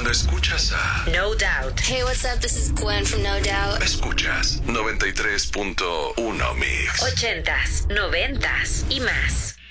Cuando escuchas a No Doubt. Hey, what's up? This is Gwen from No Doubt. Escuchas 93.1 Mix. 80s, 90s y más.